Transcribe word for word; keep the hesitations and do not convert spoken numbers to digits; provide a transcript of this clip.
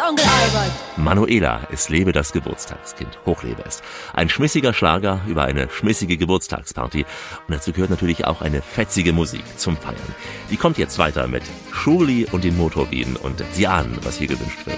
Onkel Albert. Manuela, es lebe das Geburtstagskind. Hochlebe es. Ein schmissiger Schlager über eine schmissige Geburtstagsparty. Und dazu gehört natürlich auch eine fetzige Musik zum Feiern. Die kommt jetzt weiter mit Schuli und den Motorbienen. Und Sie ahnen, was hier gewünscht wird.